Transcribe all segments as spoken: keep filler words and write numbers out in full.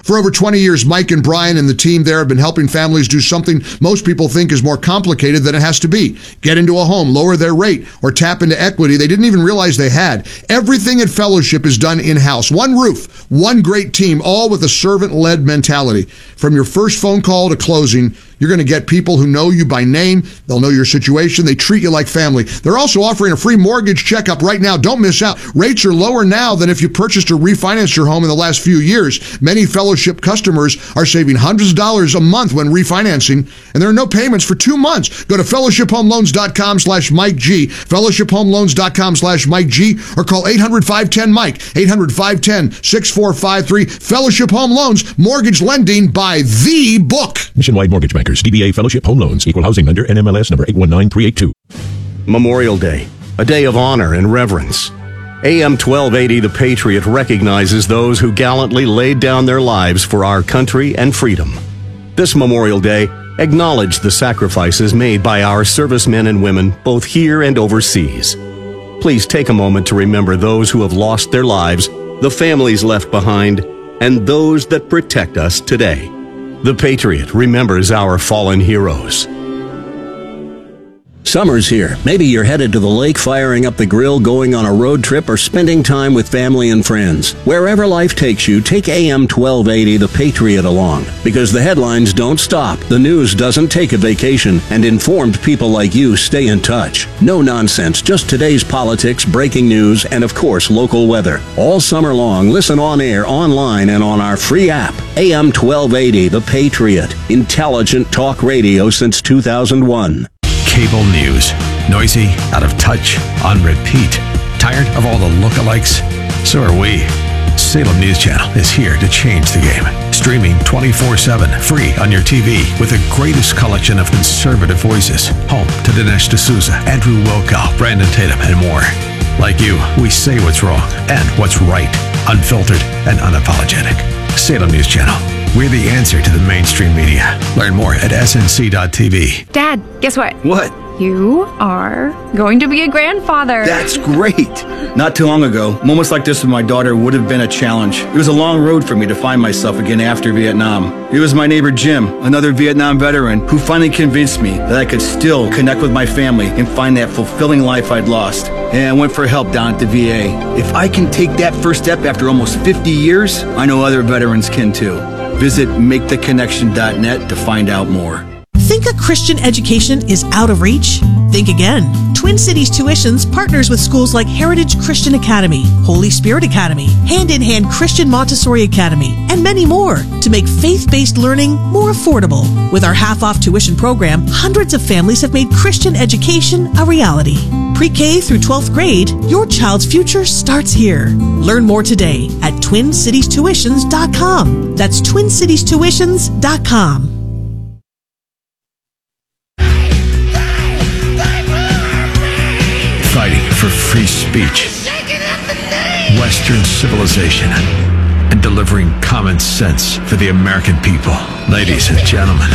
For over twenty years, Mike and Brian and the team there have been helping families do something most people think is more complicated than it has to be. Get into a home, lower their rate, or tap into equity they didn't even realize they had. Everything at Fellowship is done in-house. One roof, one great team, all with a servant-led mentality. From your first phone call to closing, you're going to get people who know you by name. They'll know your situation. They treat you like family. They're also offering a free mortgage checkup right now. Don't miss out. Rates are lower now than if you purchased or refinanced your home in the last few years. Many Fellowship customers are saving hundreds of dollars a month when refinancing, and there are no payments for two months. Go to fellowship home loans dot com slash Mike G, fellowship home loans dot com slash Mike G, or call eight hundred, five one zero, Mike, eight hundred, five one zero, six four five three. Fellowship Home Loans, mortgage lending by the book. Nationwide Mortgage Bankers, D B A Fellowship Home Loans, Equal Housing Lender, N M L S number eight one nine three eight two. Memorial Day, a day of honor and reverence. A M twelve eighty The Patriot recognizes those who gallantly laid down their lives for our country and freedom. This Memorial Day, acknowledge the sacrifices made by our servicemen and women, both here and overseas. Please take a moment to remember those who have lost their lives, the families left behind, and those that protect us today. The Patriot remembers our fallen heroes. Summer's here. Maybe you're headed to the lake, firing up the grill, going on a road trip, or spending time with family and friends. Wherever life takes you, take A M twelve eighty The Patriot along. Because the headlines don't stop, the news doesn't take a vacation, and informed people like you stay in touch. No nonsense, just today's politics, breaking news, and of course, local weather. All summer long, listen on air, online, and on our free app. A M twelve eighty The Patriot. Intelligent talk radio since two thousand one. Cable news. Noisy, out of touch, on repeat. Tired of all the lookalikes? So are we. Salem News Channel is here to change the game. Streaming twenty-four seven, free on your T V, with the greatest collection of conservative voices. Home to Dinesh D'Souza, Andrew Wilkow, Brandon Tatum, and more. Like you, we say what's wrong and what's right. Unfiltered and unapologetic. Salem News Channel. We're the answer to the mainstream media. Learn more at S N C dot T V. Dad, guess what? What? You are going to be a grandfather. That's great. Not too long ago, moments like this with my daughter would have been a challenge. It was a long road for me to find myself again after Vietnam. It was my neighbor Jim, another Vietnam veteran, who finally convinced me that I could still connect with my family and find that fulfilling life I'd lost. And I went for help down at the V A. If I can take that first step after almost fifty years, I know other veterans can too. Visit make the connection dot net to find out more. Think a Christian education is out of reach? Think again. Twin Cities Tuitions partners with schools like Heritage Christian Academy, Holy Spirit Academy, Hand in Hand Christian Montessori Academy, and many more to make faith-based learning more affordable. With our half-off tuition program, hundreds of families have made Christian education a reality. Pre-K through twelfth grade, your child's future starts here. Learn more today at twin cities tuitions dot com. That's twin cities tuitions dot com. Fighting for free speech, Western civilization, and delivering common sense for the American people. Ladies and gentlemen,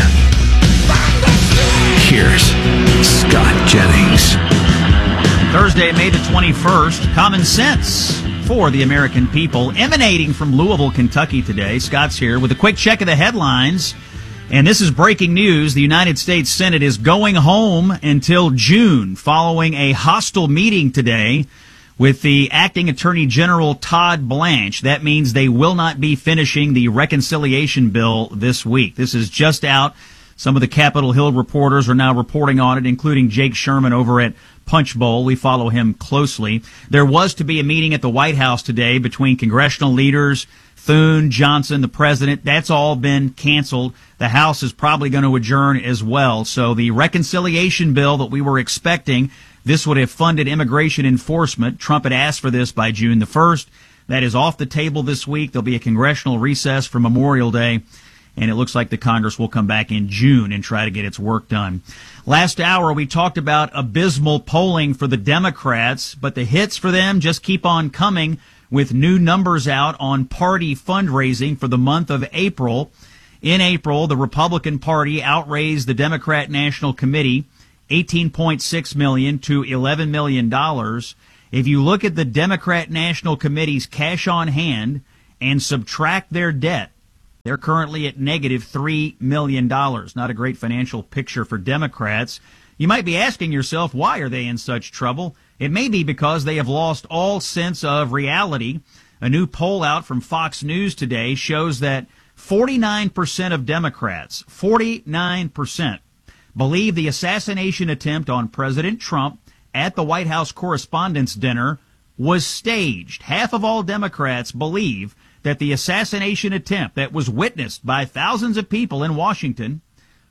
here's Scott Jennings. Thursday, May the twenty-first, Common Sense for the American people, emanating from Louisville, Kentucky today. Scott's here with a quick check of the headlines. And this is breaking news. The United States Senate is going home until June following a hostile meeting today with the acting Attorney General Todd Blanche. That means they will not be finishing the reconciliation bill this week. This is just out. Some of the Capitol Hill reporters are now reporting on it, including Jake Sherman over at Punch Bowl. We follow him closely. There was to be a meeting at the White House today between congressional leaders, Thune, Johnson, the president. That's all been canceled. The House is probably going to adjourn as well. So the reconciliation bill that we were expecting, this would have funded immigration enforcement. Trump had asked for this by June the first. That is off the table this week. There'll be a congressional recess for Memorial Day, and it looks like the Congress will come back in June and try to get its work done. Last hour, we talked about abysmal polling for the Democrats, but the hits for them just keep on coming, with new numbers out on party fundraising for the month of April. In April, the Republican Party outraised the Democrat National Committee eighteen point six million dollars to eleven million dollars. If you look at the Democrat National Committee's cash on hand and subtract their debt, They're currently at negative three million dollars. Not a great financial picture for Democrats. You might be asking yourself, why are they in such trouble? It may be because they have lost all sense of reality. A new poll out from Fox News today shows that forty-nine percent of Democrats, forty-nine percent, believe the assassination attempt on President Trump at the White House Correspondents' Dinner was staged. Half of all Democrats believe that the assassination attempt that was witnessed by thousands of people in Washington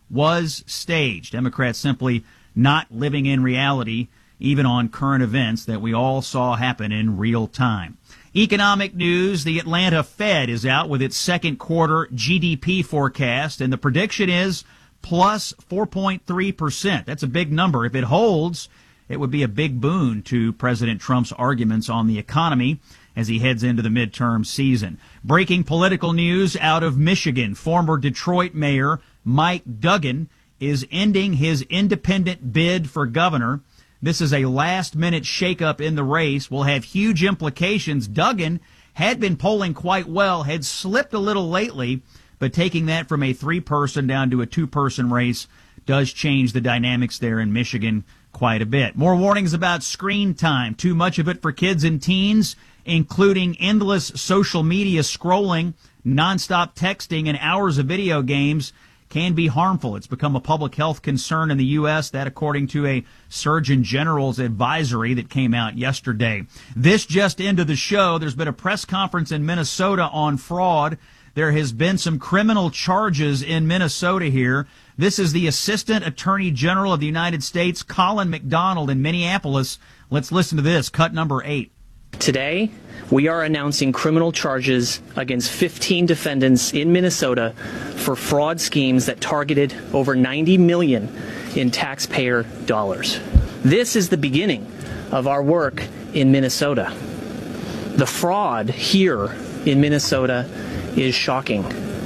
was staged. Democrats simply not living in reality, even on current events that we all saw happen in real time. Economic news, the Atlanta Fed is out with its second quarter G D P forecast, and the prediction is plus four point three percent. That's a big number. If it holds, it would be a big boon to President Trump's arguments on the economy as he heads into the midterm season. Breaking political news out of Michigan. Former Detroit Mayor Mike Duggan is ending his independent bid for governor. This is a last-minute shakeup in the race. Will have huge implications. Duggan had been polling quite well, had slipped a little lately, but taking that from a three-person down to a two-person race does change the dynamics there in Michigan quite a bit. More warnings about screen time. Too much of it for kids and teens, including endless social media scrolling, nonstop texting, and hours of video games can be harmful. It's become a public health concern in the U S, that according to a Surgeon General's advisory that came out yesterday. This just into the show, there's been a press conference in Minnesota on fraud. There has been some criminal charges in Minnesota here. This is the Assistant Attorney General of the United States, Colin McDonald, in Minneapolis. Let's listen to this, cut number eight. Today, we are announcing criminal charges against fifteen defendants in Minnesota for fraud schemes that targeted over ninety million dollars in taxpayer dollars. This is the beginning of our work in Minnesota. The fraud here in Minnesota is shocking.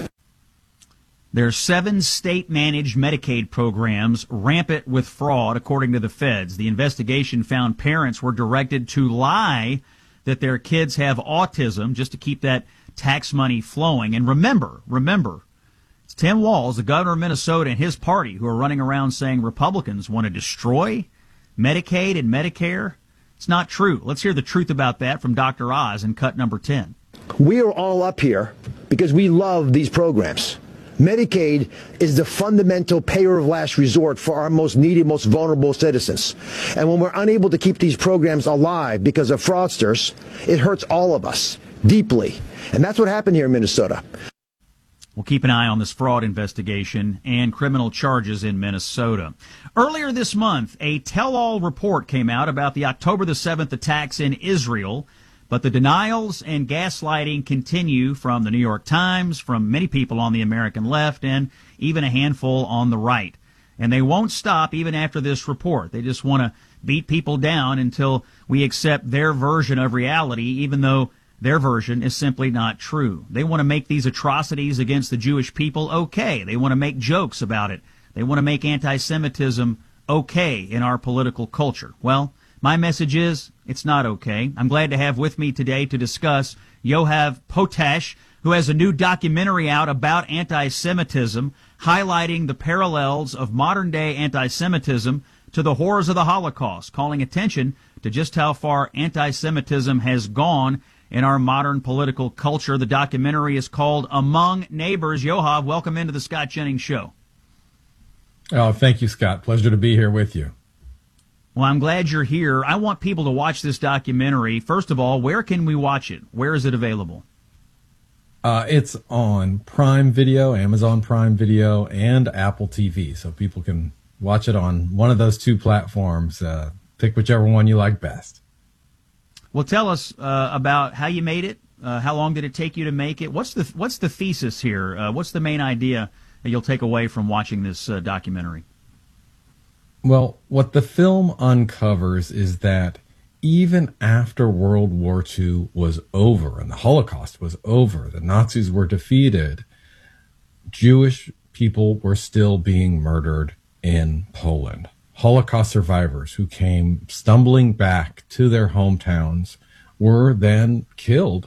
There are seven state-managed Medicaid programs rampant with fraud, according to the feds. The investigation found parents were directed to lie that their kids have autism just to keep that tax money flowing. And remember, remember, it's Tim Walz, the governor of Minnesota, and his party who are running around saying Republicans want to destroy Medicaid and Medicare. It's not true. Let's hear the truth about that from Doctor Oz in cut number ten. We are all up here because we love these programs. Medicaid is the fundamental payer of last resort for our most needy, most vulnerable citizens. And when we're unable to keep these programs alive because of fraudsters, it hurts all of us deeply. And that's what happened here in Minnesota. We'll keep an eye on this fraud investigation and criminal charges in Minnesota. Earlier this month, a tell-all report came out about the October the seventh attacks in Israel. But the denials and gaslighting continue from the New York Times, from many people on the American left, and even a handful on the right. And they won't stop even after this report. They just want to beat people down until we accept their version of reality, even though their version is simply not true. They want to make these atrocities against the Jewish people okay. They want to make jokes about it. They want to make anti-Semitism okay in our political culture. Well, my message is, it's not okay. I'm glad to have with me today to discuss Yoav Potash, who has a new documentary out about anti-Semitism, highlighting the parallels of modern-day anti-Semitism to the horrors of the Holocaust, calling attention to just how far anti-Semitism has gone in our modern political culture. The documentary is called Among Neighbors. Yoav, welcome into the Scott Jennings Show. Oh, thank you, Scott. Pleasure to be here with you. Well, I'm glad you're here. I want people to watch this documentary. First of all, where can we watch it? Where is it available? Uh, it's on Prime Video, Amazon Prime Video, and Apple T V. So people can watch it on one of those two platforms. Uh, pick whichever one you like best. Well, tell us uh, about how you made it. Uh, how long did it take you to make it? What's the what's the thesis here? Uh, what's the main idea that you'll take away from watching this uh, documentary? Well, what the film uncovers is that even after World War Two was over and the Holocaust was over, the Nazis were defeated, Jewish people were still being murdered in Poland. Holocaust survivors who came stumbling back to their hometowns were then killed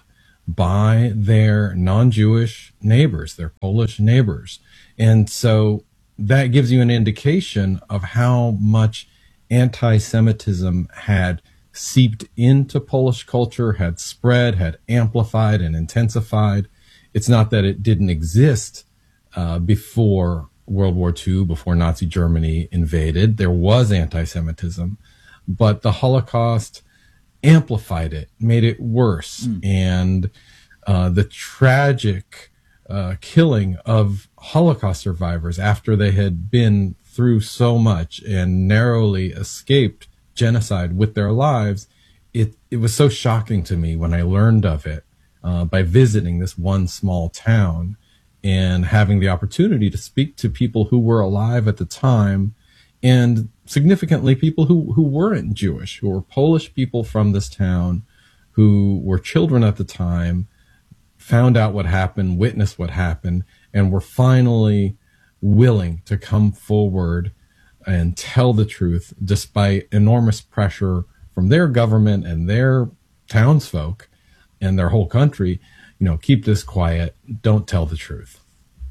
by their non-Jewish neighbors, their Polish neighbors. And so that gives you an indication of how much anti-Semitism had seeped into Polish culture, had spread, had amplified and intensified. It's not that it didn't exist uh, before World War Two, before Nazi Germany invaded. There was anti-Semitism, but the Holocaust amplified it, made it worse. Mm. And uh, the tragic uh, killing of Holocaust survivors after they had been through so much and narrowly escaped genocide with their lives, it, it was so shocking to me when I learned of it uh, by visiting this one small town and having the opportunity to speak to people who were alive at the time, and significantly people who, who weren't Jewish, who were Polish people from this town, who were children at the time, found out what happened, witnessed what happened, and were finally willing to come forward and tell the truth despite enormous pressure from their government and their townsfolk and their whole country. You know, keep this quiet, don't tell the truth.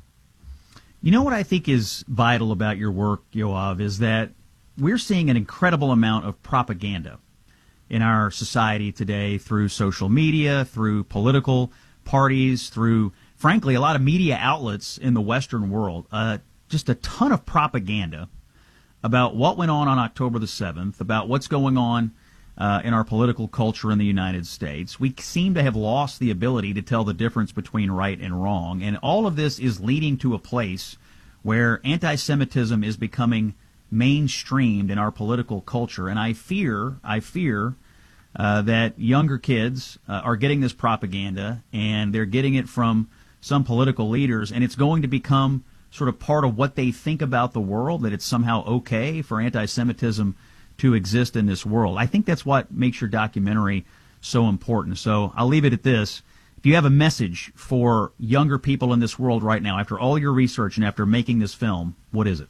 You know what I think is vital about your work, Yoav, is that we're seeing an incredible amount of propaganda in our society today through social media, through political parties, through, frankly, a lot of media outlets in the Western world. Uh, just a ton of propaganda about what went on on October the seventh, about what's going on uh, in our political culture in the United States. We seem to have lost the ability to tell the difference between right and wrong, and all of this is leading to a place where anti-Semitism is becoming mainstreamed in our political culture. And I fear, I fear uh, that younger kids uh, are getting this propaganda, and they're getting it from some political leaders, and it's going to become sort of part of what they think about the world, that it's somehow okay for anti-Semitism to exist in this world. I think that's what makes your documentary so important. So I'll leave it at this. If you have a message for younger people in this world right now, after all your research and after making this film, what is it?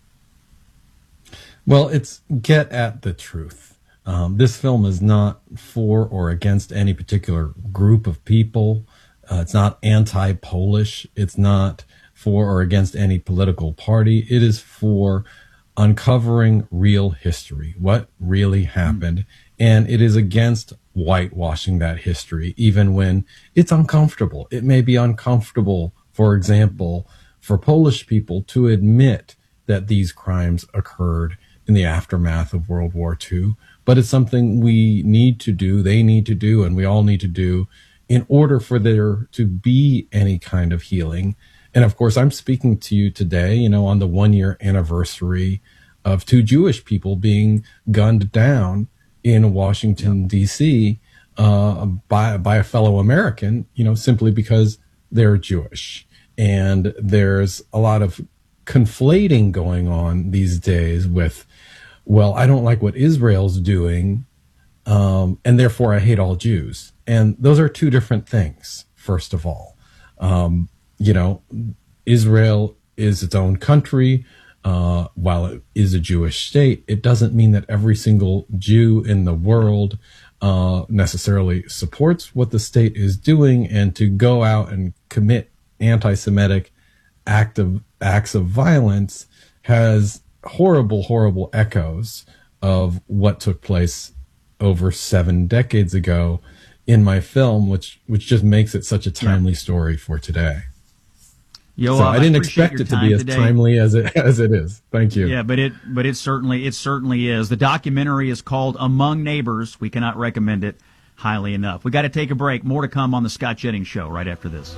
Well, it's get at the truth. Um, this film is not for or against any particular group of people. Uh, it's not anti-Polish. It's not for or against any political party. It is for uncovering real history, what really happened, mm. and it is against whitewashing that history, even when it's uncomfortable. It may be uncomfortable, for example, for Polish people to admit that these crimes occurred in the aftermath of World War Two, but it's something we need to do, they need to do, and we all need to do in order for there to be any kind of healing. And of course, I'm speaking to you today, you know, on the one year anniversary of two Jewish people being gunned down in Washington, yeah. D C, uh, by, by a fellow American, you know, simply because they're Jewish. And there's a lot of conflating going on these days with, well, I don't like what Israel's doing, um, and therefore I hate all Jews. And those are two different things, first of all. Um, You know, Israel is its own country. Uh, while it is a Jewish state, it doesn't mean that every single Jew in the world uh, necessarily supports what the state is doing. And to go out and commit anti-Semitic act of, acts of violence has horrible, horrible echoes of what took place over seven decades ago in my film, which which just makes it such a timely yeah. story for today. Yo, so uh, I didn't I expect it to be as today. timely as it as it is. Thank you. Yeah, but it but it certainly it certainly is. The documentary is called Among Neighbors. We cannot recommend it highly enough. We got to take a break. More to come on the Scott Jennings Show right after this.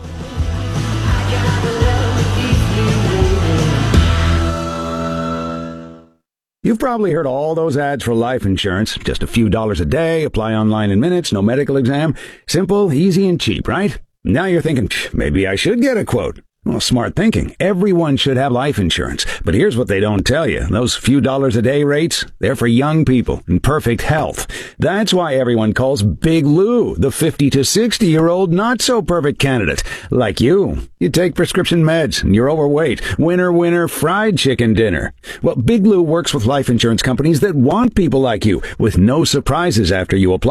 You've probably heard all those ads for life insurance. Just a few dollars a day, apply online in minutes, no medical exam. Simple, easy, and cheap, right? Now you're thinking, maybe I should get a quote. Well, smart thinking. Everyone should have life insurance. But here's what they don't tell you. Those few dollars a day rates, they're for young people in perfect health. That's why everyone calls Big Lou the fifty to sixty year old not so perfect candidate. Like you. You take prescription meds and you're overweight. Winner, winner, fried chicken dinner. Well, Big Lou works with life insurance companies that want people like you with no surprises after you apply.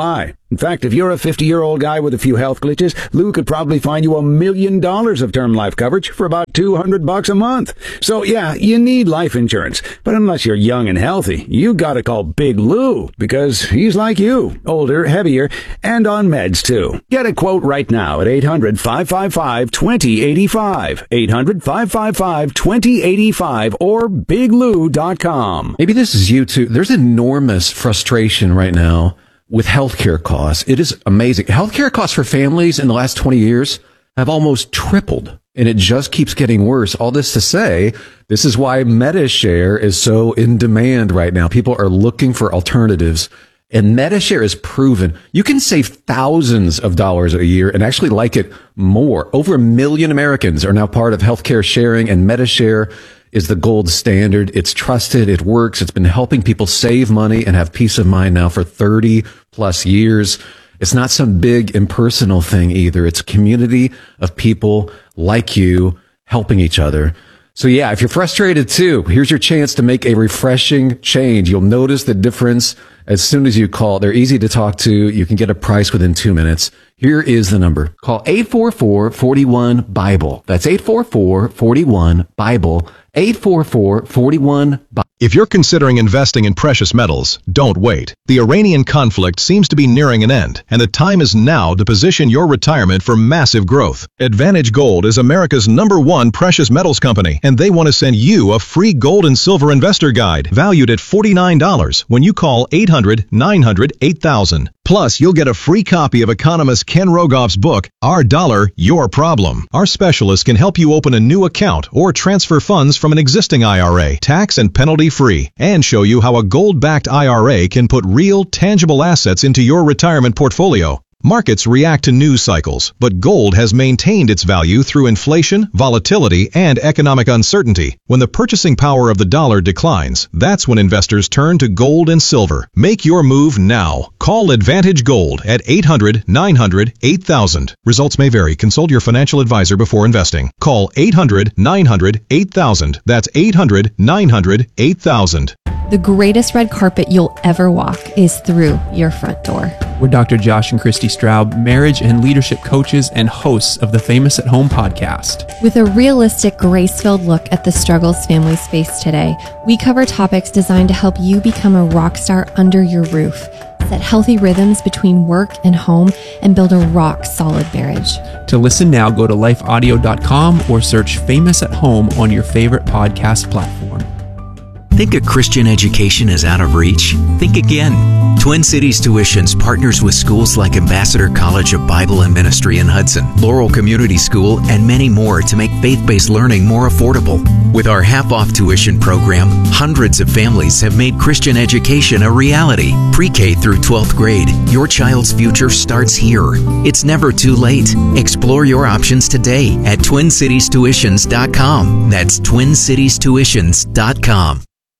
In fact, if you're a fifty-year-old guy with a few health glitches, Lou could probably find you a million dollars of term life coverage for about two hundred bucks a month. So yeah, you need life insurance. But unless you're young and healthy, you gotta call Big Lou, because he's like you, older, heavier, and on meds too. Get a quote right now at eight hundred, five five five, two zero eight five, eight hundred, five five five, two zero eight five, or big lou dot com. Maybe this is you too. There's enormous frustration right now with healthcare costs. It is amazing. Healthcare costs for families in the last twenty years have almost tripled, and it just keeps getting worse. All this to say, this is why MediShare is so in demand right now. People are looking for alternatives, and MediShare is proven you can save thousands of dollars a year and actually like it more. Over a million Americans are now part of healthcare sharing, and MediShare is the gold standard. It's trusted. It works. It's been helping people save money and have peace of mind now for thirty plus years. It's not some big impersonal thing either. It's a community of people like you helping each other. So yeah, if you're frustrated too, here's your chance to make a refreshing change. You'll notice the difference as soon as you call. They're easy to talk to. You can get a price within two minutes. Here is the number. Call eight four four, four one, BIBLE. That's eight four four, four one, BIBLE. eight four four, four one, BIBLE. If you're considering investing in precious metals, don't wait. The Iranian conflict seems to be nearing an end, and the time is now to position your retirement for massive growth. Advantage Gold is America's number one precious metals company, and they want to send you a free gold and silver investor guide valued at forty-nine dollars when you call eight hundred, nine hundred, eight thousand. Plus, you'll get a free copy of economist Ken Rogoff's book, Our Dollar, Your Problem. Our specialists can help you open a new account or transfer funds from an existing I R A, tax and penalty free, and show you how a gold-backed I R A can put real, tangible assets into your retirement portfolio. Markets react to news cycles, but gold has maintained its value through inflation, volatility, and economic uncertainty. When the purchasing power of the dollar declines, that's when investors turn to gold and silver. Make your move now. Call Advantage Gold at eight hundred, nine hundred, eight thousand. Results may vary. Consult your financial advisor before investing. Call eight hundred, nine hundred, eight thousand. That's eight hundred, nine hundred, eight thousand. The greatest red carpet you'll ever walk is through your front door. We're Doctor Josh and Christy Straub, marriage and leadership coaches and hosts of the Famous at Home podcast. With a realistic, grace-filled look at the struggles families face today, we cover topics designed to help you become a rock star under your roof, set healthy rhythms between work and home, and build a rock-solid marriage. To listen now, go to life audio dot com or search Famous at Home on your favorite podcast platform. Think a Christian education is out of reach? Think again. Twin Cities Tuitions partners with schools like Ambassador College of Bible and Ministry in Hudson, Laurel Community School, and many more to make faith-based learning more affordable. With our half-off tuition program, hundreds of families have made Christian education a reality. Pre-K through twelfth grade, your child's future starts here. It's never too late. Explore your options today at twin cities tuitions dot com. That's twin cities tuitions dot com.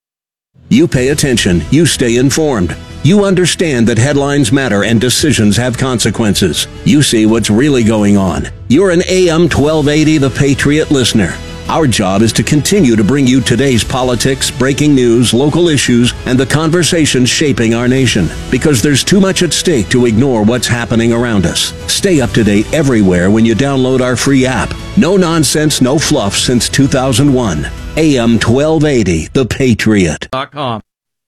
You pay attention, you stay informed. You understand that headlines matter and decisions have consequences. You see what's really going on. You're an A M twelve eighty The Patriot listener. Our job is to continue to bring you today's politics, breaking news, local issues, and the conversations shaping our nation. Because there's too much at stake to ignore what's happening around us. Stay up to date everywhere when you download our free app. No nonsense, no fluff since two thousand one. A M twelve eighty The Patriot. .com.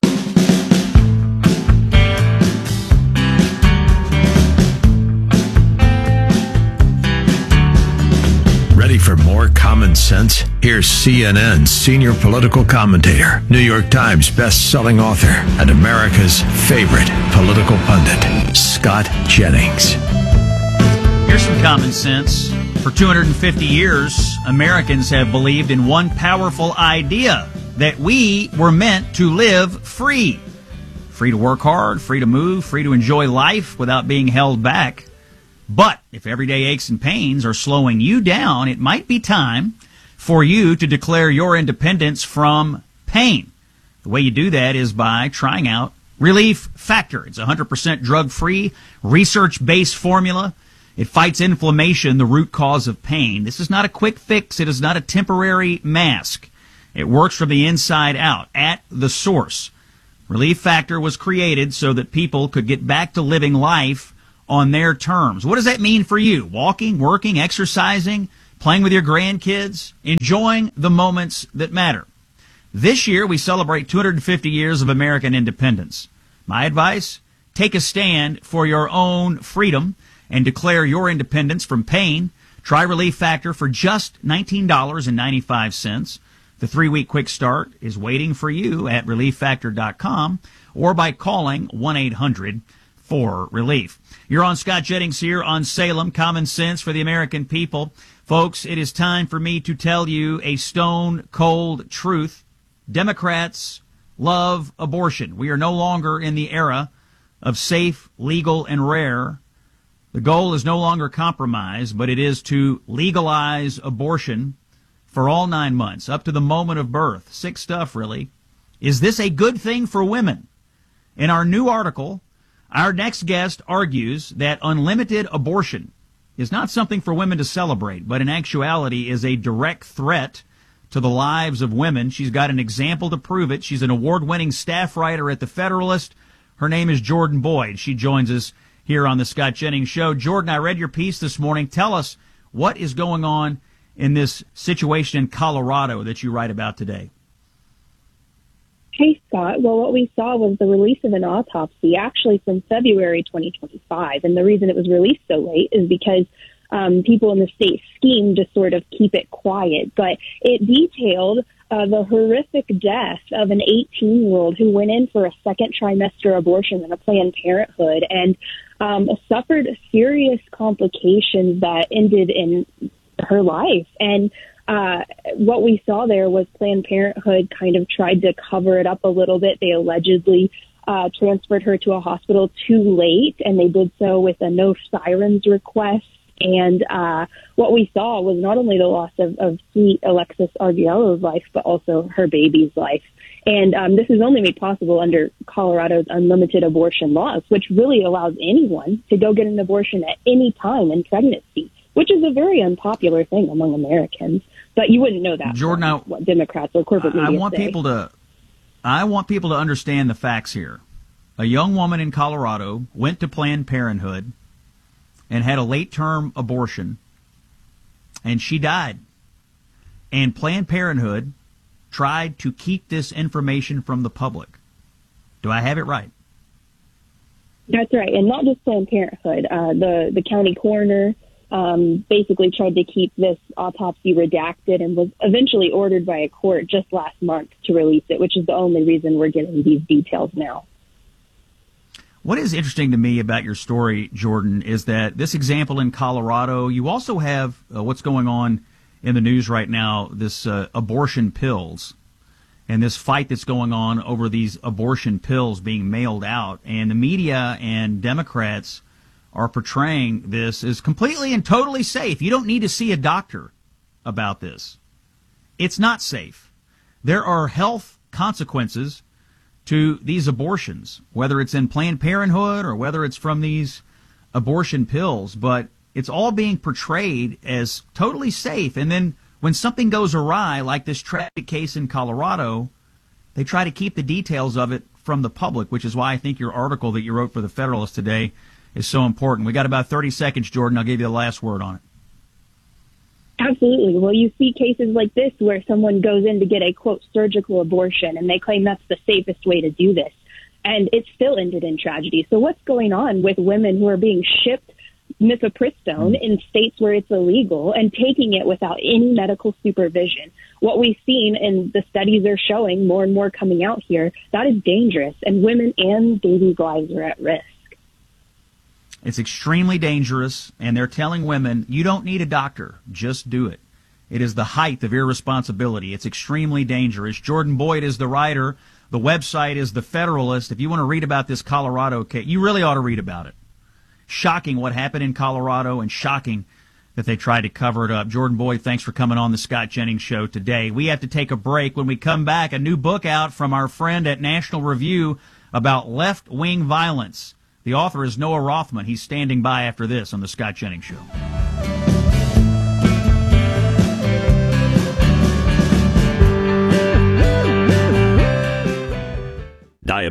Ready for more common sense? Here's C N N's senior political commentator, New York Times best-selling author, and America's favorite political pundit, Scott Jennings. Here's some common sense. For two hundred fifty years, Americans have believed in one powerful idea, that we were meant to live free. Free to work hard, free to move, free to enjoy life without being held back. But if everyday aches and pains are slowing you down, it might be time for you to declare your independence from pain. The way you do that is by trying out Relief Factor. It's a one hundred percent drug-free, research-based formula. It fights inflammation, the root cause of pain. This is not a quick fix. It is not a temporary mask. It works from the inside out, at the source. Relief Factor was created so that people could get back to living life on their terms. What does that mean for you? Walking, working, exercising, playing with your grandkids, enjoying the moments that matter. This year, we celebrate two hundred fifty years of American independence. My advice, take a stand for your own freedom and declare your independence from pain. Try Relief Factor for just nineteen dollars and ninety-five cents. The three-week quick start is waiting for you at relief factor dot com or by calling one eight hundred four relief. You're on Scott Jennings here on Salem, Common Sense for the American People. Folks, it is time for me to tell you a stone-cold truth. Democrats love abortion. We are no longer in the era of safe, legal, and rare. The goal is no longer compromise, but it is to legalize abortion for all nine months, up to the moment of birth. Sick stuff, really. Is this a good thing for women? In our new article, our next guest argues that unlimited abortion is not something for women to celebrate, but in actuality is a direct threat to the lives of women. She's got an example to prove it. She's an award-winning staff writer at The Federalist. Her name is Jordan Boyd. She joins us here on the Scott Jennings Show. Jordan, I read your piece this morning. Tell us what is going on in this situation in Colorado that you write about today. Hey, Scott. Well, what we saw was the release of an autopsy actually from February twenty twenty-five. And the reason it was released so late is because um, people in the state schemed to sort of keep it quiet. But it detailed uh, the horrific death of an eighteen-year-old who went in for a second trimester abortion in a Planned Parenthood and um, suffered serious complications that ended in her life. And uh, what we saw there was Planned Parenthood kind of tried to cover it up a little bit. They allegedly uh, transferred her to a hospital too late, and they did so with a no sirens request. And uh, what we saw was not only the loss of, of sweet Alexis Arguello's life, but also her baby's life. And um, this is only made possible under Colorado's unlimited abortion laws, which really allows anyone to go get an abortion at any time in pregnancy, which is a very unpopular thing among Americans. But you wouldn't know that, Jordan, from what Democrats or corporate media I want say. people to, I want people to understand the facts here. A young woman in Colorado went to Planned Parenthood and had a late-term abortion, and she died. And Planned Parenthood tried to keep this information from the public. Do I have it right? That's right, and not just Planned Parenthood. Uh, the the county coroner um, basically tried to keep this autopsy redacted and was eventually ordered by a court just last month to release it, which is the only reason we're getting these details now. What is interesting to me about your story, Jordan, is that this example in Colorado, you also have uh, what's going on in the news right now, this uh, abortion pills, and this fight that's going on over these abortion pills being mailed out. And the media and Democrats are portraying this as completely and totally safe. You don't need to see a doctor about this. It's not safe. There are health consequences to these abortions, whether it's in Planned Parenthood or whether it's from these abortion pills, but it's all being portrayed as totally safe. And then when something goes awry, like this tragic case in Colorado, they try to keep the details of it from the public, which is why I think your article that you wrote for The Federalist today is so important. We got about thirty seconds, Jordan. I'll give you the last word on it. Absolutely. Well, you see cases like this where someone goes in to get a, quote, surgical abortion, and they claim that's the safest way to do this. And it still ended in tragedy. So what's going on with women who are being shipped mifepristone in states where it's illegal and taking it without any medical supervision? What we've seen, and the studies are showing more and more coming out here, that is dangerous, and women and babies' lives are at risk. It's extremely dangerous, and they're telling women, you don't need a doctor, just do it. It is the height of irresponsibility. It's extremely dangerous. Jordan Boyd is the writer. The website is The Federalist. If you want to read about this Colorado case, you really ought to read about it. Shocking what happened in Colorado, and shocking that they tried to cover it up. Jordan Boyd, thanks for coming on the Scott Jennings Show today. We have to take a break. When we come back, a new book out from our friend at National Review about left-wing violence. The author is Noah Rothman. He's standing by after this on the Scott Jennings Show. Diabetes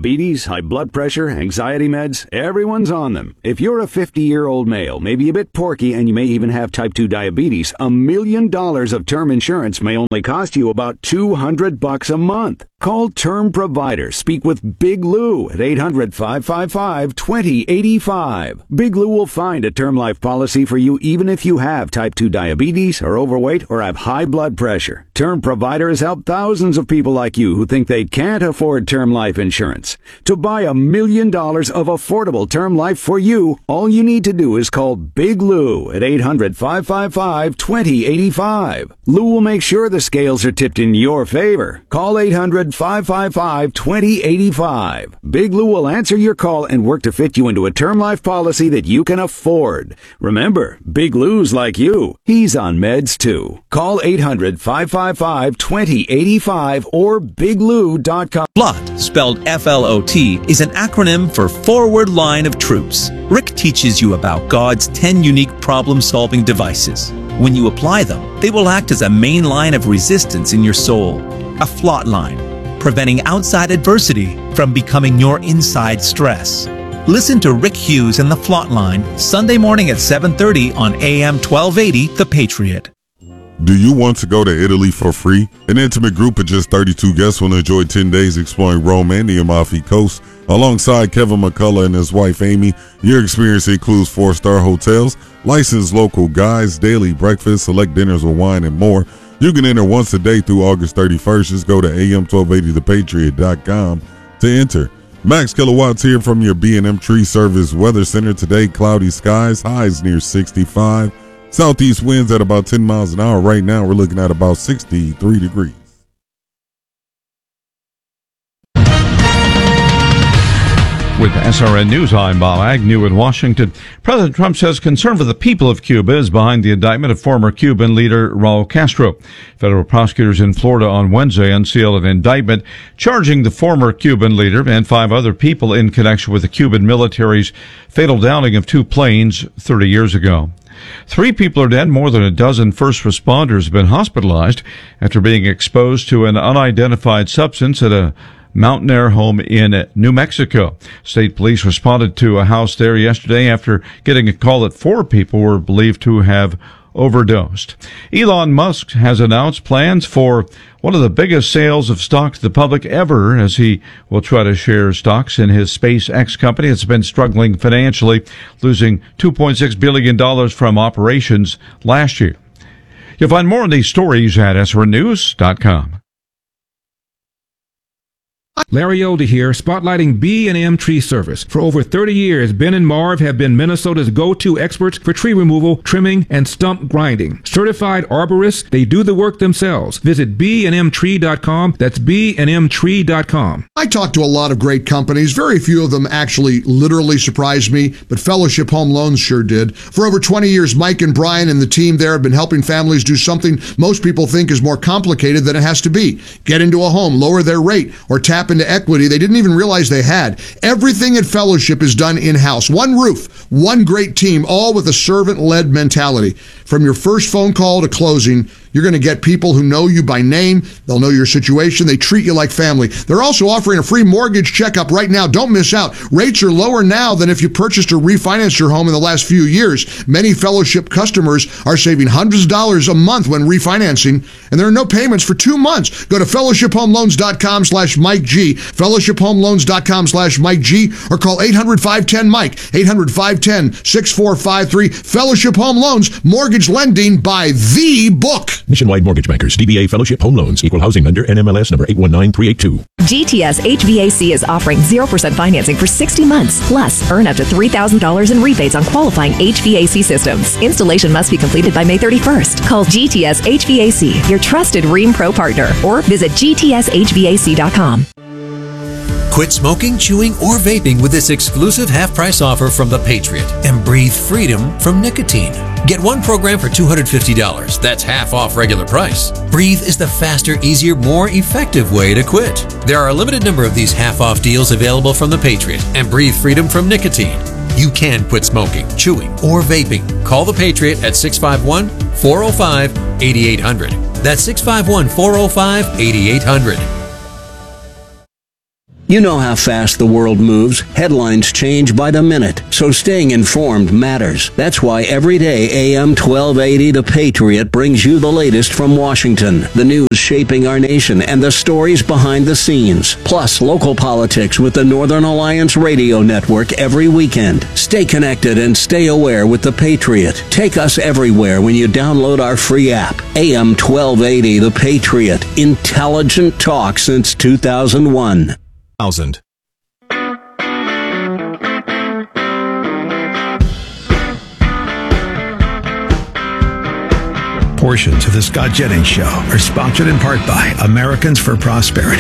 diabetes, high blood pressure, anxiety meds, everyone's on them. If you're a fifty-year-old male, maybe a bit porky, and you may even have type two diabetes, a million dollars of term insurance may only cost you about two hundred bucks a month. Call Term Provider. Speak with Big Lou at eight hundred, five five five, two zero eight five. Big Lou will find a term life policy for you even if you have type two diabetes, are overweight, or have high blood pressure. Term Provider has helped thousands of people like you who think they can't afford term life insurance. To buy a million dollars of affordable term life for you, all you need to do is call Big Lou at eight hundred, five five five, two zero eight five. Lou will make sure the scales are tipped in your favor. Call eight hundred, five five five, two zero eight five. Big Lou will answer your call and work to fit you into a term life policy that you can afford. Remember, Big Lou's like you. He's on meds too. Call eight hundred, five five five, two zero eight five or big lou dot com. FLOT, spelled F L O T, is an acronym for Forward Line of Troops. Rick teaches you about God's ten unique problem-solving devices. When you apply them, they will act as a main line of resistance in your soul, a FLOT line, preventing outside adversity from becoming your inside stress. Listen to Rick Hughes and the FLOT Line Sunday morning at seven thirty on A M twelve eighty, The Patriot. Do you want to go to Italy for free? An intimate group of just thirty-two guests will enjoy ten days exploring Rome and the Amalfi Coast. Alongside Kevin McCullough and his wife Amy, your experience includes four-star hotels, licensed local guides, daily breakfast, select dinners with wine, and more. You can enter once a day through August thirty-first. Just go to A M twelve eighty the patriot dot com to enter. Max Kilowatts here from your B and M Tree Service Weather Center. Today, cloudy skies, highs near sixty-five. Southeast winds at about ten miles an hour. Right now, we're looking at about sixty-three degrees. With S R N News, I'm Bob Agnew in Washington. President Trump says concern for the people of Cuba is behind the indictment of former Cuban leader Raul Castro. Federal prosecutors in Florida on Wednesday unsealed an indictment charging the former Cuban leader and five other people in connection with the Cuban military's fatal downing of two planes thirty years ago. Three people are dead. More than a dozen first responders have been hospitalized after being exposed to an unidentified substance at a mountain air home in New Mexico. State police responded to a house there yesterday after getting a call that four people were believed to have overdosed. Elon Musk has announced plans for one of the biggest sales of stock to the public ever, as he will try to share stocks in his SpaceX company. It's been struggling financially, losing two point six billion dollars from operations last year. You'll find more on these stories at S R N news dot com. Larry Older here, spotlighting B and M Tree Service. For over thirty years, Ben and Marv have been Minnesota's go-to experts for tree removal, trimming, and stump grinding. Certified arborists, they do the work themselves. Visit B and M tree dot com. That's B and M tree dot com. I talked to a lot of great companies. Very few of them actually literally surprised me, but Fellowship Home Loans sure did. For over twenty years, Mike and Brian and the team there have been helping families do something most people think is more complicated than it has to be. Get into a home, lower their rate, or tap into equity they didn't even realize they had. Everything at Fellowship is done in-house. One roof, one great team, all with a servant-led mentality. From your first phone call to closing, you're going to get people who know you by name. They'll know your situation. They treat you like family. They're also offering a free mortgage checkup right now. Don't miss out. Rates are lower now than if you purchased or refinanced your home in the last few years. Many Fellowship customers are saving hundreds of dollars a month when refinancing, and there are no payments for two months. Go to fellowship home loans dot com slash Mike G, fellowship home loans dot com slash Mike G, or call eight hundred, five one zero, Mike, eight hundred, five one zero, six four five three. Fellowship Home Loans, mortgage lending by the book. Nationwide Mortgage Bankers, D B A Fellowship Home Loans, Equal Housing Lender, N M L S number eight one nine three eight two. G T S H V A C is offering zero percent financing for sixty months. Plus, earn up to three thousand dollars in rebates on qualifying H V A C systems. Installation must be completed by May thirty-first. Call G T S H V A C, your trusted Rheem Pro partner, or visit G T S H V A C dot com. Quit smoking, chewing, or vaping with this exclusive half-price offer from The Patriot and breathe freedom from nicotine. Get one program for two hundred fifty dollars. That's half off regular price. Breathe is the faster, easier, more effective way to quit. There are a limited number of these half-off deals available from The Patriot and breathe freedom from nicotine. You can quit smoking, chewing, or vaping. Call The Patriot at six five one, four oh five, eight eight hundred. That's six five one, four oh five, eight eight hundred. You know how fast the world moves. Headlines change by the minute, so staying informed matters. That's why every day A M twelve eighty The Patriot brings you the latest from Washington, the news shaping our nation, and the stories behind the scenes. Plus, local politics with the Northern Alliance Radio Network every weekend. Stay connected and stay aware with The Patriot. Take us everywhere when you download our free app. A M twelve eighty The Patriot. Intelligent talk since two thousand one. Thousand. Portions of the Scott Jennings Show are sponsored in part by Americans for Prosperity.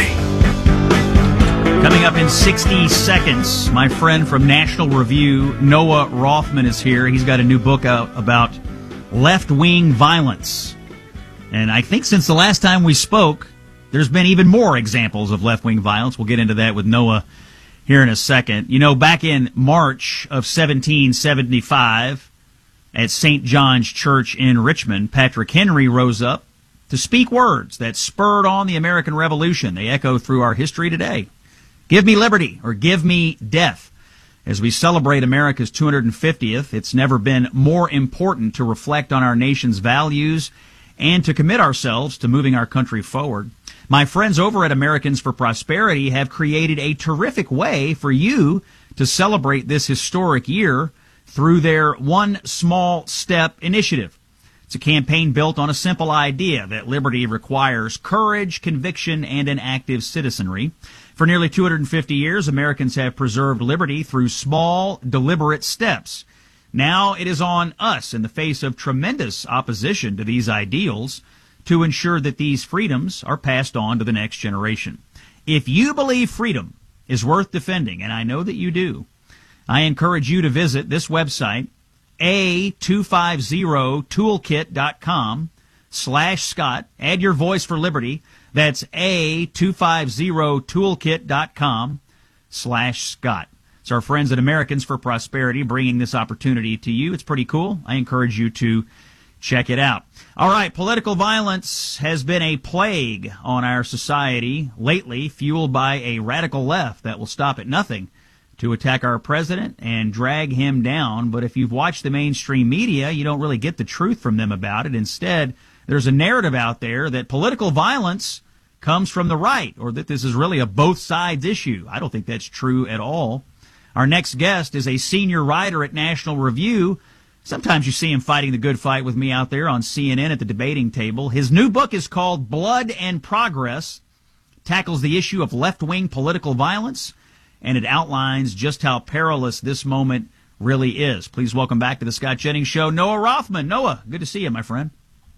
Coming up in sixty seconds, my friend from National Review, Noah Rothman, is here. He's got a new book out about left-wing violence. And I think since the last time we spoke, there's been even more examples of left-wing violence. We'll get into that with Noah here in a second. You know, back in March of seventeen seventy-five, at Saint John's Church in Richmond, Patrick Henry rose up to speak words that spurred on the American Revolution. They echo through our history today. Give me liberty, or give me death. As we celebrate America's two hundred fiftieth, it's never been more important to reflect on our nation's values and to commit ourselves to moving our country forward. My friends over at Americans for Prosperity have created a terrific way for you to celebrate this historic year through their One Small Step initiative. It's a campaign built on a simple idea that liberty requires courage, conviction, and an active citizenry. For nearly two hundred fifty years, Americans have preserved liberty through small, deliberate steps. Now it is on us, in the face of tremendous opposition to these ideals, to ensure that these freedoms are passed on to the next generation. If you believe freedom is worth defending, and I know that you do, I encourage you to visit this website, A two fifty toolkit dot com slash Scott. Add your voice for liberty. That's A two fifty toolkit dot com slash Scott. It's our friends at Americans for Prosperity bringing this opportunity to you. It's pretty cool. I encourage you to check it out. All right, political violence has been a plague on our society lately, fueled by a radical left that will stop at nothing to attack our president and drag him down. But if you've watched the mainstream media, you don't really get the truth from them about it. Instead, there's a narrative out there that political violence comes from the right, or that this is really a both sides issue. I don't think that's true at all. Our next guest is a senior writer at National Review. Sometimes you see him fighting the good fight with me out there on C N N at the debating table. His new book is called Blood and Progress, tackles the issue of left-wing political violence, and it outlines just how perilous this moment really is. Please welcome back to the Scott Jennings Show, Noah Rothman. Noah, good to see you, my friend.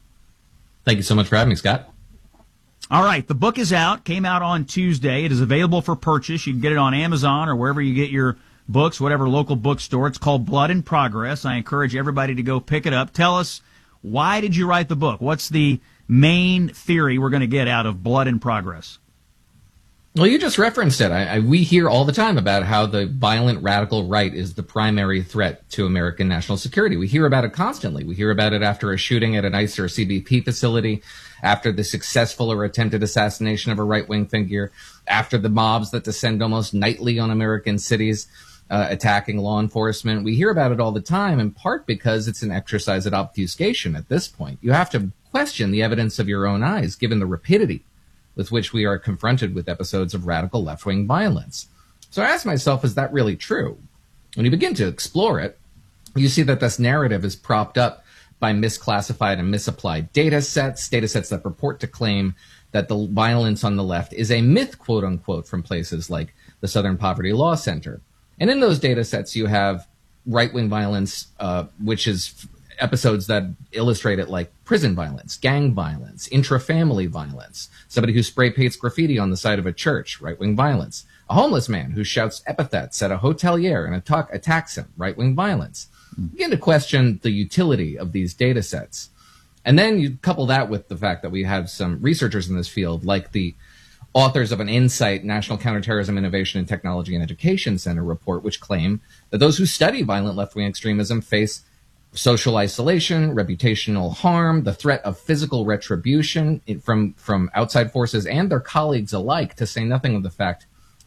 Thank you so much for having me, Scott. All right, the book is out, came out on Tuesday. It is available for purchase. You can get it on Amazon or wherever you get your books, whatever local bookstore. It's called Blood and Progress. I encourage everybody to go pick it up. Tell us, why did you write the book? What's the main theory we're going to get out of Blood and Progress? Well, you just referenced it. I, I, we hear all the time about how the violent radical right is the primary threat to American national security. We hear about it constantly. We hear about it after a shooting at an ICE or a C B P facility, after the successful or attempted assassination of a right-wing figure, after the mobs that descend almost nightly on American cities, uh, attacking law enforcement. We hear about it all the time, in part because it's an exercise at obfuscation at this point. You have to question the evidence of your own eyes, given the rapidity with which we are confronted with episodes of radical left-wing violence. So I asked myself, is that really true? When you begin to explore it, you see that this narrative is propped up by misclassified and misapplied data sets, data sets that purport to claim that the violence on the left is a myth, quote unquote, from places like the Southern Poverty Law Center. And in those data sets, you have right-wing violence, uh, which is episodes that illustrate it, like prison violence, gang violence, intra-family violence, somebody who spray paints graffiti on the side of a church, right-wing violence, a homeless man who shouts epithets at a hotelier and attack, attacks him, right-wing violence. You begin to question the utility of these data sets. And then you couple that with the fact that we have some researchers in this field, like the authors of an Insight National Counterterrorism Innovation and Technology and Education Center report, which claim that those who study violent left-wing extremism face social isolation, reputational harm, the threat of physical retribution from, from outside forces and their colleagues alike, to say nothing of the fact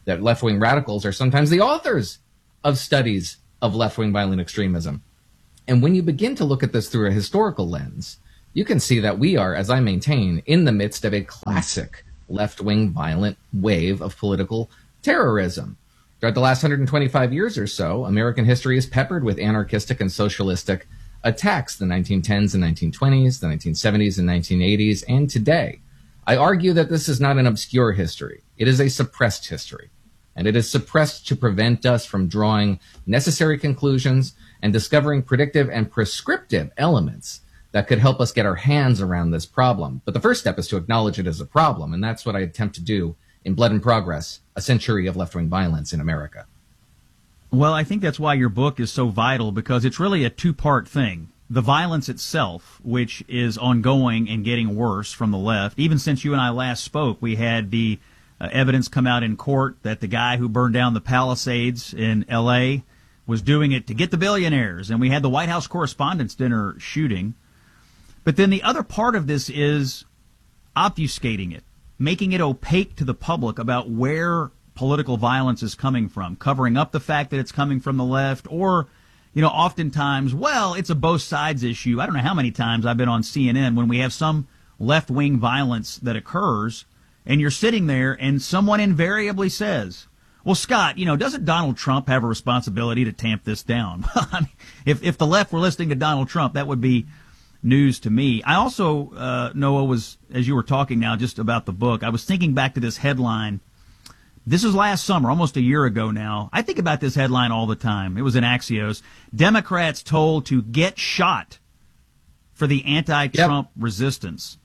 that left-wing radicals are sometimes the authors of studies of left-wing violent extremism. And when you begin to look at this through a historical lens, you can see that we are, as I maintain, in the midst of a classic left-wing violent wave of political terrorism. Throughout the last one hundred twenty-five years or so, American history is peppered with anarchistic and socialistic attacks, the nineteen tens and nineteen twenties, the nineteen seventies and nineteen eighties, and today. I argue that this is not an obscure history. It is a suppressed history. And it is suppressed to prevent us from drawing necessary conclusions and discovering predictive and prescriptive elements that could help us get our hands around this problem. But the first step is to acknowledge it as a problem, and that's what I attempt to do in Blood and Progress, A Century of Left-Wing Violence in America. Well, I think that's why your book is so vital, because it's really a two-part thing. The violence itself, which is ongoing and getting worse from the left. Even since you and I last spoke, we had the uh, evidence come out in court that the guy who burned down the Palisades in L A was doing it to get the billionaires, and we had the White House Correspondents' Dinner shooting. But then the other part of this is obfuscating it, making it opaque to the public about where political violence is coming from, covering up the fact that it's coming from the left, or, you know, oftentimes, well, it's a both sides issue. I don't know how many times I've been on C N N when we have some left-wing violence that occurs, and you're sitting there and someone invariably says, well, Scott, you know, doesn't Donald Trump have a responsibility to tamp this down? I mean, if, if the left were listening to Donald Trump, that would be news to me. I also, uh, Noah, was, as you were talking now just about the book, I was thinking back to this headline. This was last summer, almost a year ago now. I think about this headline all the time. It was in Axios. Democrats told to get shot for the anti-Trump yep. resistance.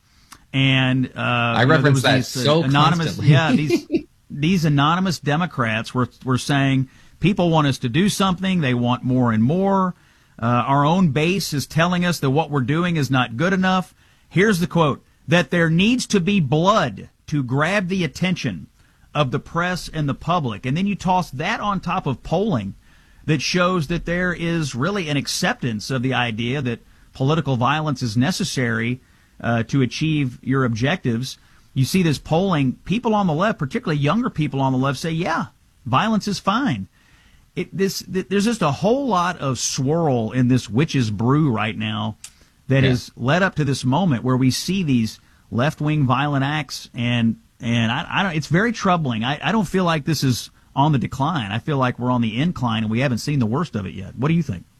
And uh, I reference that these, uh, so anonymous, constantly. yeah, these these anonymous Democrats were were saying people want us to do something. They want more and more. Uh, our own base is telling us that what we're doing is not good enough. Here's the quote, that there needs to be blood to grab the attention of the press and the public. And then you toss that on top of polling that shows that there is really an acceptance of the idea that political violence is necessary uh, to achieve your objectives. You see this polling, people on the left, particularly younger people on the left, say, yeah, violence is fine. It, this, th- there's just a whole lot of swirl in this witch's brew right now that yeah. has led up to this moment where we see these left-wing violent acts, and and I, I don't. It's very troubling. I, I don't feel like this is on the decline. I feel like we're on the incline, and we haven't seen the worst of it yet. What do you think?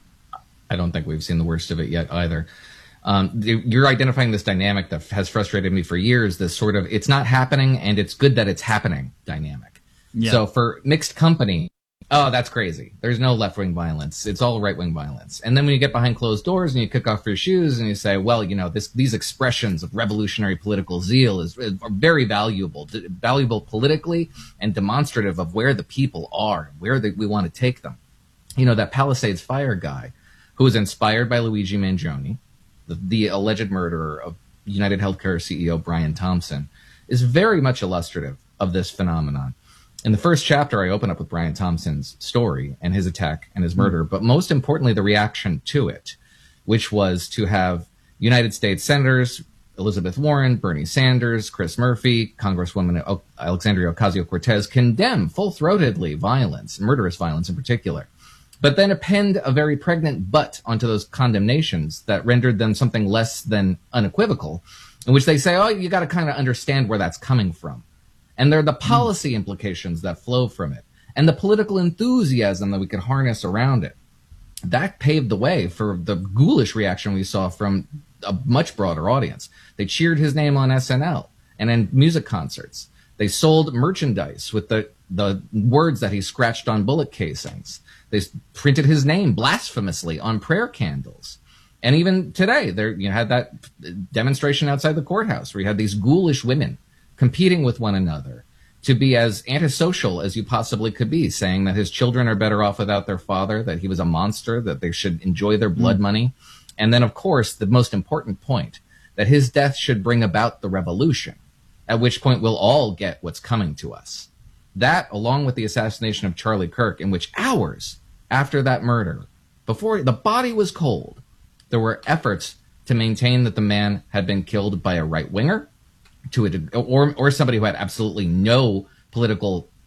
I don't think we've seen the worst of it yet either. Um, you're identifying this dynamic that has frustrated me for years, this sort of it's not happening and it's good that it's happening dynamic. Yeah. So for mixed company, oh, that's crazy. There's no left-wing violence. It's all right-wing violence. And then when you get behind closed doors and you kick off your shoes and you say, well, you know, this, these expressions of revolutionary political zeal is, is are very valuable, valuable politically and demonstrative of where the people are, where they, we want to take them. You know, that Palisades Fire guy who was inspired by Luigi Mangione, the, the alleged murderer of United Healthcare C E O Brian Thompson, is very much illustrative of this phenomenon. In the first chapter, I open up with Brian Thompson's story and his attack and his murder, but most importantly, the reaction to it, which was to have United States Senators Elizabeth Warren, Bernie Sanders, Chris Murphy, Congresswoman o- Alexandria Ocasio-Cortez condemn full-throatedly violence, murderous violence in particular, but then append a very pregnant but onto those condemnations that rendered them something less than unequivocal, in which they say, oh, you got to kind of understand where that's coming from. And there are the policy implications that flow from it and the political enthusiasm that we could harness around it. That paved the way for the ghoulish reaction we saw from a much broader audience. They cheered his name on S N L and in music concerts. They sold merchandise with the, the words that he scratched on bullet casings. They printed his name blasphemously on prayer candles. And even today, there you had that demonstration outside the courthouse where you had these ghoulish women competing with one another to be as antisocial as you possibly could be, saying that his children are better off without their father, that he was a monster, that they should enjoy their blood mm. money. And then, of course, the most important point, that his death should bring about the revolution, at which point we'll all get what's coming to us. That, along with the assassination of Charlie Kirk, in which hours after that murder, before the body was cold, there were efforts to maintain that the man had been killed by a right-winger, to a, or or somebody who had absolutely no political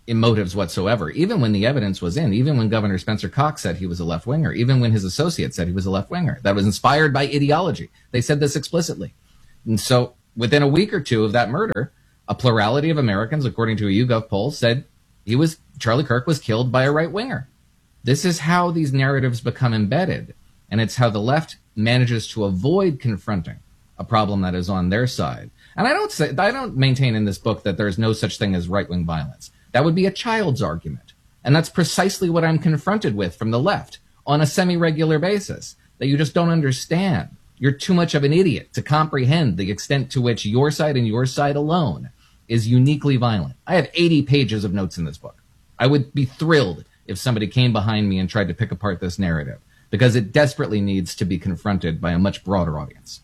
motives whatsoever. Even when the evidence was in, even when Governor Spencer Cox said he was a left-winger, even when his associates said he was a left-winger, that was inspired by ideology. They said this explicitly. And so within a week or two of that murder, a plurality of Americans, according to a YouGov poll, said he was Charlie Kirk was killed by a right-winger. This is how these narratives become embedded, and it's how the left manages to avoid confronting a problem that is on their side. And I don't say I don't maintain in this book that there's no such thing as right-wing violence. That would be a child's argument. And that's precisely what I'm confronted with from the left on a semi-regular basis, that you just don't understand. You're too much of an idiot to comprehend the extent to which your side and your side alone is uniquely violent. I have eighty pages of notes in this book. I would be thrilled if somebody came behind me and tried to pick apart this narrative, because it desperately needs to be confronted by a much broader audience.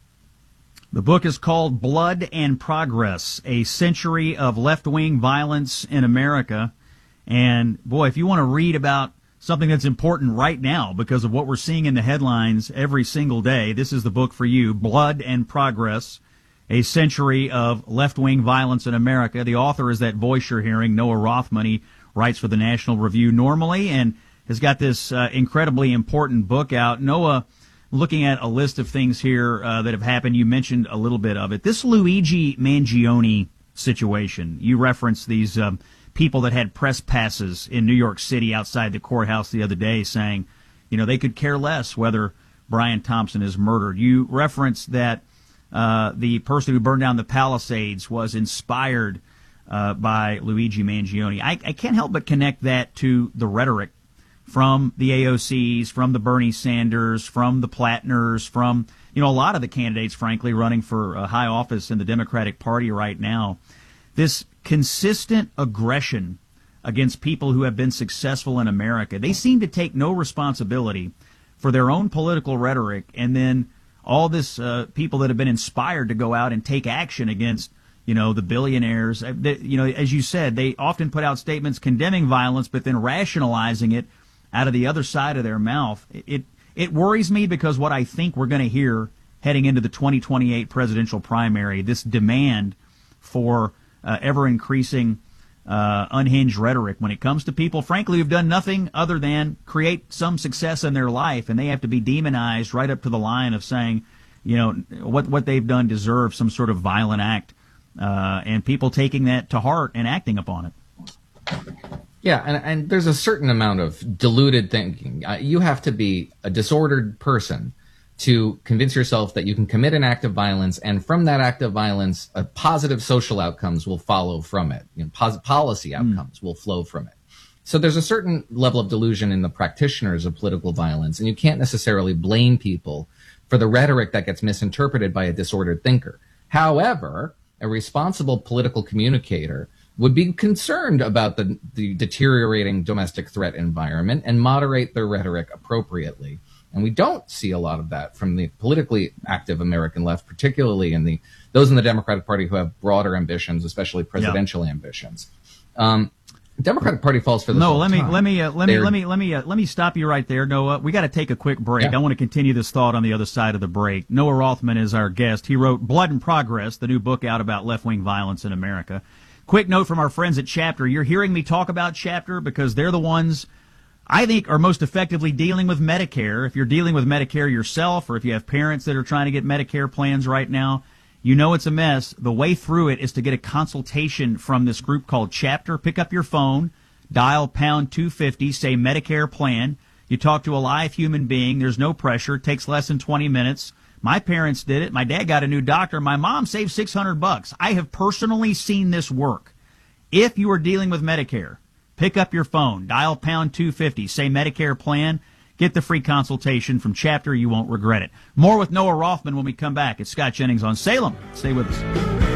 The book is called Blood and Progress, A Century of Left-Wing Violence in America. And, boy, if you want to read about something that's important right now because of what we're seeing in the headlines every single day, this is the book for you, Blood and Progress, A Century of Left-Wing Violence in America. The author is that voice you're hearing, Noah Rothman. He writes for the National Review normally and has got this uh, incredibly important book out. Noah, looking at a list of things here uh, that have happened, you mentioned a little bit of it. This Luigi Mangione situation, you referenced these um, people that had press passes in New York City outside the courthouse the other day saying, you know, they could care less whether Brian Thompson is murdered. You referenced that uh, the person who burned down the Palisades was inspired uh, by Luigi Mangione. I, I can't help but connect that to the rhetoric from the A O Cs, from the Bernie Sanders, from the Plattners, from, you know, a lot of the candidates, frankly, running for a high office in the Democratic Party right now. This consistent aggression against people who have been successful in America. They seem to take no responsibility for their own political rhetoric, and then all this uh, people that have been inspired to go out and take action against, you know, the billionaires. They, you know, as you said, they often put out statements condemning violence, but then rationalizing it out of the other side of their mouth. It it worries me because what I think we're going to hear heading into the twenty twenty-eight presidential primary, this demand for uh, ever-increasing uh, unhinged rhetoric when it comes to people, frankly, who've done nothing other than create some success in their life, and they have to be demonized right up to the line of saying, you know, what, what they've done deserves some sort of violent act, uh, and people taking that to heart and acting upon it. Yeah, and, and there's a certain amount of deluded thinking. Uh, you have to be a disordered person to convince yourself that you can commit an act of violence, and from that act of violence, uh, positive social outcomes will follow from it. You know, pos- policy outcomes mm. will flow from it. So there's a certain level of delusion in the practitioners of political violence, and you can't necessarily blame people for the rhetoric that gets misinterpreted by a disordered thinker. However, a responsible political communicator would be concerned about the, the deteriorating domestic threat environment and moderate their rhetoric appropriately. And we don't see a lot of that from the politically active American left, particularly in the those in the Democratic Party who have broader ambitions, especially presidential yeah. ambitions. Um, Democratic Party falls for this. No, all let the me time. let me uh, let They're, me let me let me uh, let me stop you right there, Noah. We got to take a quick break. Yeah. I want to continue this thought on the other side of the break. Noah Rothman is our guest. He wrote Blood and Progress, the new book out about left-wing violence in America. Quick note from our friends at Chapter. You're hearing me talk about Chapter because they're the ones I think are most effectively dealing with Medicare. If you're dealing with Medicare yourself, or if you have parents that are trying to get Medicare plans right now, you know it's a mess. The way through it is to get a consultation from this group called Chapter. Pick up your phone, dial pound two fifty, say Medicare plan. You talk to a live human being. There's no pressure. It takes less than twenty minutes. My parents did it. My dad got a new doctor. My mom saved six hundred bucks. I have personally seen this work. If you are dealing with Medicare, pick up your phone, dial pound two fifty, say Medicare plan, get the free consultation from Chapter. You won't regret it. More with Noah Rothman when we come back. It's Scott Jennings on Salem. Stay with us.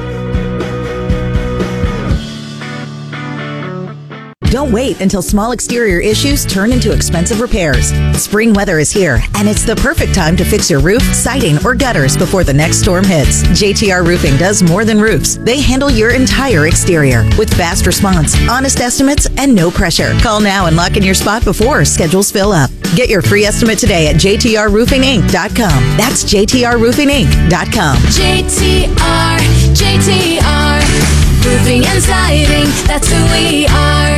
Don't wait until small exterior issues turn into expensive repairs. Spring weather is here, and it's the perfect time to fix your roof, siding, or gutters before the next storm hits. J T R Roofing does more than roofs. They handle your entire exterior with fast response, honest estimates, and no pressure. Call now and lock in your spot before schedules fill up. Get your free estimate today at J T R roofing inc dot com. That's J T R roofing inc dot com. J T R, J T R, roofing and siding, that's who we are.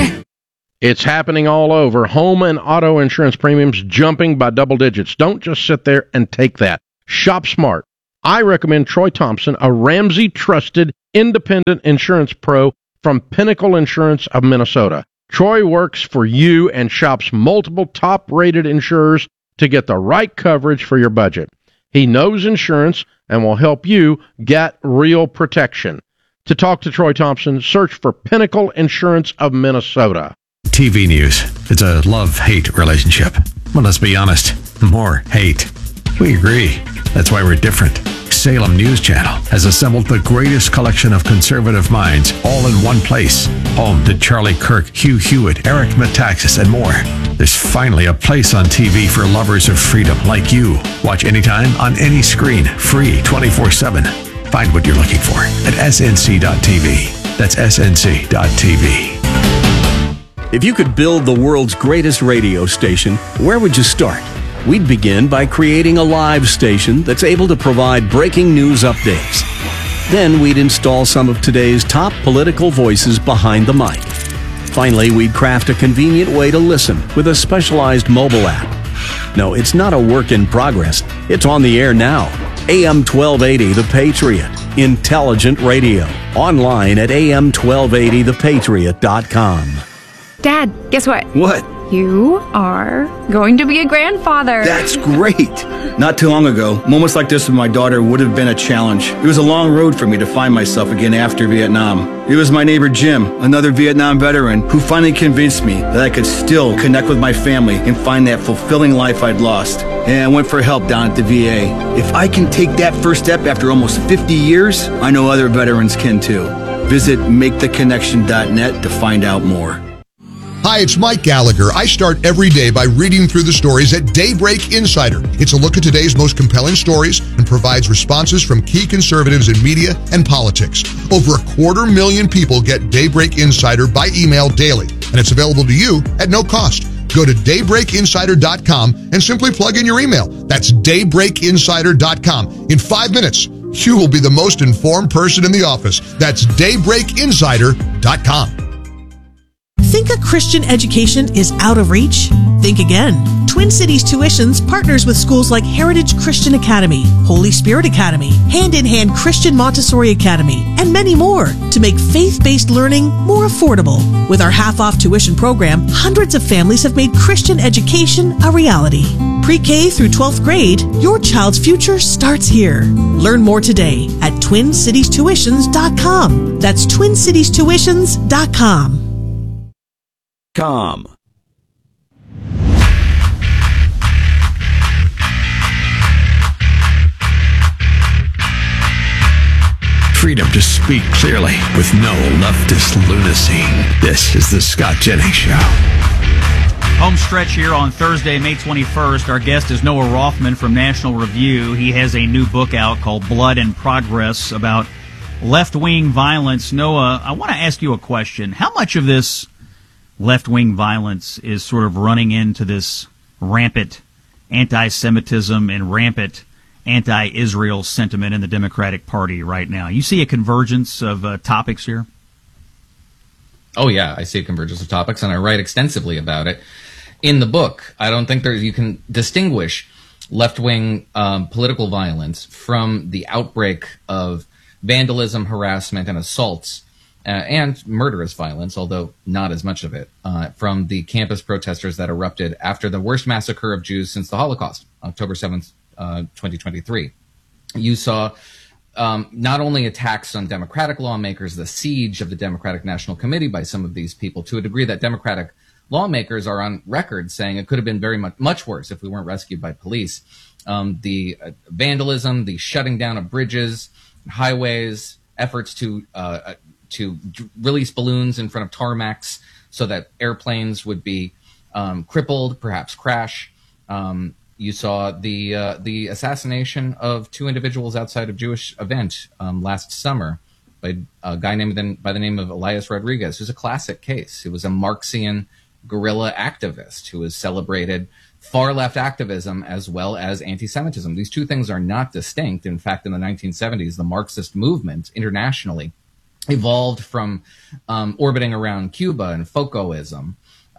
It's happening all over. Home and auto insurance premiums jumping by double digits. Don't just sit there and take that. Shop smart. I recommend Troy Thompson, a Ramsey trusted independent insurance pro from Pinnacle Insurance of Minnesota. Troy works for you and shops multiple top-rated insurers to get the right coverage for your budget. He knows insurance and will help you get real protection. To talk to Troy Thompson, search for Pinnacle Insurance of Minnesota. T V news. It's a love-hate relationship. Well, let's be honest. More hate. We agree. That's why we're different. Salem News Channel has assembled the greatest collection of conservative minds all in one place. Home to Charlie Kirk, Hugh Hewitt, Eric Metaxas, and more. There's finally a place on T V for lovers of freedom like you. Watch anytime, on any screen, free twenty-four seven. Find what you're looking for at S N C dot T V. That's S N C dot T V. If you could build the world's greatest radio station, where would you start? We'd begin by creating a live station that's able to provide breaking news updates. Then we'd install some of today's top political voices behind the mic. Finally, we'd craft a convenient way to listen with a specialized mobile app. No, it's not a work in progress. It's on the air now. A M twelve eighty The Patriot. Intelligent radio. Online at A M twelve eighty the patriot dot com. Dad, guess what? What? You are going to be a grandfather. That's great. Not too long ago, moments like this with my daughter would have been a challenge. It was a long road for me to find myself again after Vietnam. It was my neighbor Jim, another Vietnam veteran, who finally convinced me that I could still connect with my family and find that fulfilling life I'd lost. And I went for help down at the V A. If I can take that first step after almost fifty years, I know other veterans can too. Visit make the connection dot net to find out more. Hi, it's Mike Gallagher. I start every day by reading through the stories at Daybreak Insider. It's a look at today's most compelling stories and provides responses from key conservatives in media and politics. Over a quarter million people get Daybreak Insider by email daily, and it's available to you at no cost. Go to daybreak insider dot com and simply plug in your email. That's daybreak insider dot com. In five minutes, you will be the most informed person in the office. That's daybreak insider dot com. Think a Christian education is out of reach? Think again. Twin Cities Tuitions partners with schools like Heritage Christian Academy, Holy Spirit Academy, Hand in Hand Christian Montessori Academy, and many more to make faith-based learning more affordable. With our half-off tuition program, hundreds of families have made Christian education a reality. Pre-K through twelfth grade, your child's future starts here. Learn more today at twin cities tuitions dot com. That's twin cities tuitions dot com. Com. Freedom to speak clearly with no leftist lunacy. This is the Scott Jennings Show. Home stretch here on Thursday, May twenty-first. Our guest is Noah Rothman from National Review. He has a new book out called Blood and Progress about left-wing violence. Noah, I want to ask you a question. How much of this left-wing violence is sort of running into this rampant anti-Semitism and rampant anti-Israel sentiment in the Democratic Party right now? You see a convergence of uh, topics here? Oh, yeah, I see a convergence of topics, and I write extensively about it in the book. I don't think there you can distinguish left-wing um, political violence from the outbreak of vandalism, harassment, and assaults Uh, and murderous violence, although not as much of it, uh, from the campus protesters that erupted after the worst massacre of Jews since the Holocaust, October seventh, uh, twenty twenty-three. You saw um, not only attacks on Democratic lawmakers, the siege of the Democratic National Committee by some of these people, to a degree that Democratic lawmakers are on record saying it could have been very much, much worse if we weren't rescued by police. Um, the uh, vandalism, the shutting down of bridges, highways, efforts to uh, to d- release balloons in front of tarmacs so that airplanes would be um, crippled, perhaps crash. Um, you saw the uh, the assassination of two individuals outside of Jewish event um, last summer by a guy named the, by the name of Elias Rodriguez, who's a classic case. He was a Marxian guerrilla activist who has celebrated far-left activism as well as anti-Semitism. These two things are not distinct. In fact, in the nineteen seventies, the Marxist movement internationally evolved from um, orbiting around Cuba and Foucaultism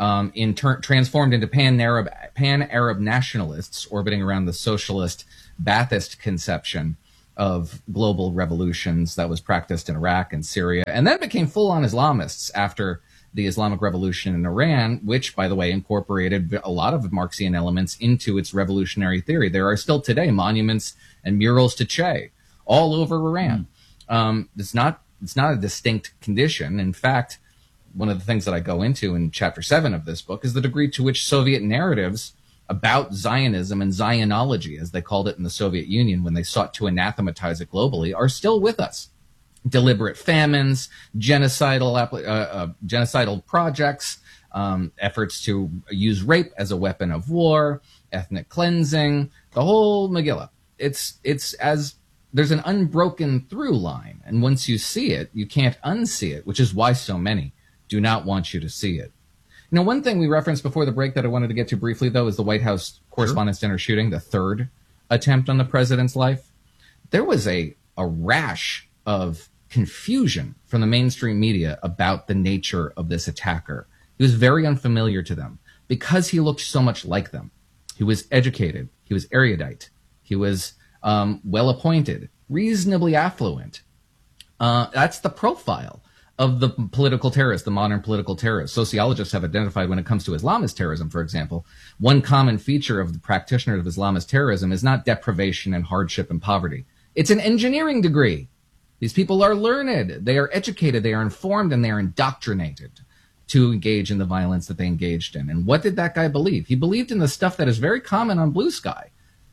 um, in turn transformed into pan-Arab pan-Arab nationalists orbiting around the socialist Ba'athist conception of global revolutions that was practiced in Iraq and Syria, and then became full-on Islamists after the Islamic Revolution in Iran, which, by the way, incorporated a lot of Marxian elements into its revolutionary theory. There are still today monuments and murals to Che all over Iran. Mm. Um, it's not it's not a distinct condition. In fact, one of the things that I go into in chapter seven of this book is the degree to which Soviet narratives about Zionism and Zionology, as they called it in the Soviet Union when they sought to anathematize it globally, are still with us. Deliberate famines, genocidal uh, uh, genocidal projects, um, efforts to use rape as a weapon of war, ethnic cleansing, the whole Megillah. It's it's as there's an unbroken through line, and once you see it, you can't unsee it, which is why so many do not want you to see it. You know, one thing we referenced before the break that I wanted to get to briefly, though, is the White House Correspondents' Dinner shooting, the third attempt on the president's life. There was a a rash of confusion from the mainstream media about the nature of this attacker. He was very unfamiliar to them because he looked so much like them. He was educated. He was erudite. He was um, well-appointed, reasonably affluent. Uh, that's the profile of the political terrorist, the modern political terrorist. Sociologists have identified when it comes to Islamist terrorism, for example, one common feature of the practitioners of Islamist terrorism is not deprivation and hardship and poverty. It's an engineering degree. These people are learned, they are educated, they are informed, and they are indoctrinated to engage in the violence that they engaged in. And what did that guy believe? He believed in the stuff that is very common on Blue Sky.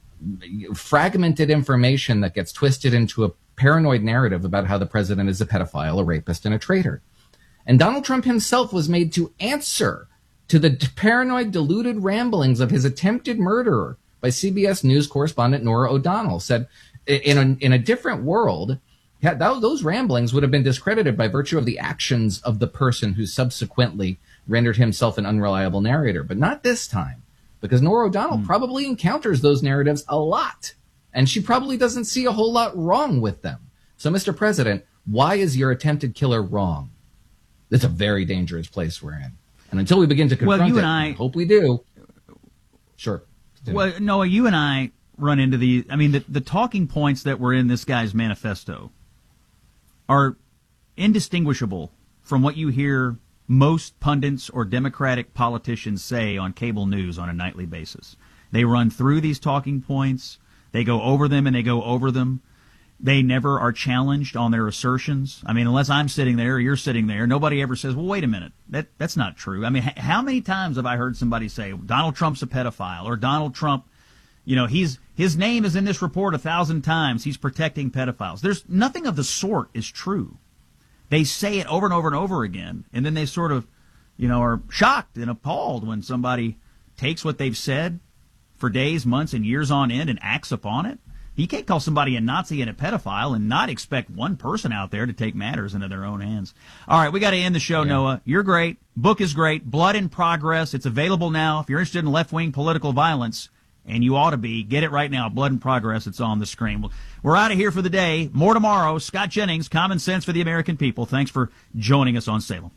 Fragmented information that gets twisted into a paranoid narrative about how the president is a pedophile, a rapist, and a traitor. And Donald Trump himself was made to answer to the paranoid, deluded ramblings of his attempted murderer by C B S News correspondent Norah O'Donnell. Said, in a, in a different world, yeah, that, those ramblings would have been discredited by virtue of the actions of the person who subsequently rendered himself an unreliable narrator. But not this time, because Norah O'Donnell mm. probably encounters those narratives a lot, and she probably doesn't see a whole lot wrong with them. So, Mister President, why is your attempted killer wrong? It's a very dangerous place we're in. And until we begin to confront well, you it, and I, I hope we do. Sure. Continue. Well, Noah, you and I run into the, I mean, the, the talking points that were in this guy's manifesto are indistinguishable from what you hear most pundits or Democratic politicians say on cable news on a nightly basis. They run through these talking points, they go over them and they go over them. They never are challenged on their assertions. I mean, unless I'm sitting there or you're sitting there, nobody ever says, well, wait a minute, that that's not true. I mean, h- how many times have I heard somebody say, Donald Trump's a pedophile, or Donald Trump, you know, he's his name is in this report a thousand times. He's protecting pedophiles. There's nothing of the sort is true. They say it over and over and over again, and then they sort of, you know, are shocked and appalled when somebody takes what they've said for days, months, and years on end and acts upon it. You can't call somebody a Nazi and a pedophile and not expect one person out there to take matters into their own hands. All right, we got to end the show, yeah. Noah. You're great. Book is great. Blood in Progress. It's available now. If you're interested in left-wing political violence, and you ought to be, get it right now. Blood in Progress. It's on the screen. We're out of here for the day. More tomorrow. Scott Jennings, Common Sense for the American People. Thanks for joining us on Salem.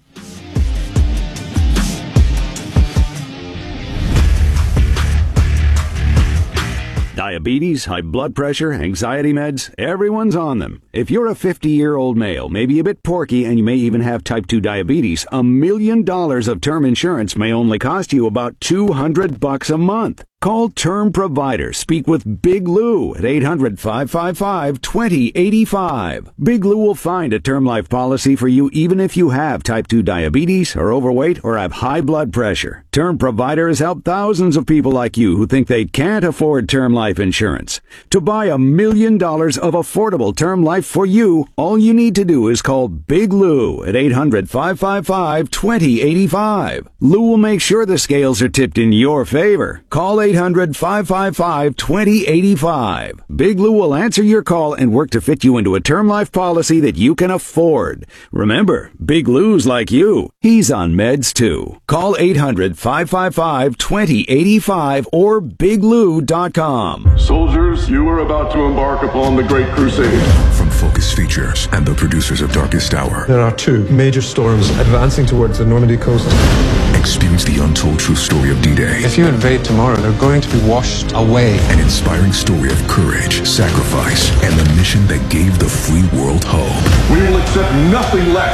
Diabetes, high blood pressure, anxiety meds, everyone's on them. If you're a fifty-year-old male, maybe a bit porky, and you may even have type two diabetes, a million dollars of term insurance may only cost you about two hundred bucks a month. Call Term Provider. Speak with Big Lou at eight hundred, five five five, two zero eight five. Big Lou will find a term life policy for you even if you have type two diabetes, are overweight, or have high blood pressure. Term Provider has helped thousands of people like you who think they can't afford term life insurance. To buy a million dollars of affordable term life for you, all you need to do is call Big Lou at eight hundred, five five five, two zero eight five. Lou will make sure the scales are tipped in your favor. Call eight hundred, five five five, two zero eight five. Big Lou will answer your call and work to fit you into a term life policy that you can afford. Remember, Big Lou's like you. He's on meds too. Call eight hundred, five five five, two zero eight five or big lou dot com. Soldiers, you are about to embark upon the Great Crusade. From Focus Features and the producers of Darkest Hour. There are two major storms advancing towards the Normandy coast. Experience the untold true story of D-Day. If you invade tomorrow, they're going to be washed away. An inspiring story of courage, sacrifice, and the mission that gave the free world hope. We will accept nothing less